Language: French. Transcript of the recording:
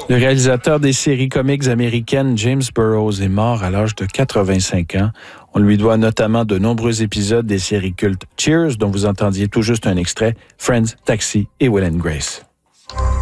Le réalisateur des séries comiques américaines James Burrows est mort à l'âge de 85 ans. On lui doit notamment de nombreux épisodes des séries cultes Cheers, dont vous entendiez tout juste un extrait, Friends, Taxi et Will & Grace.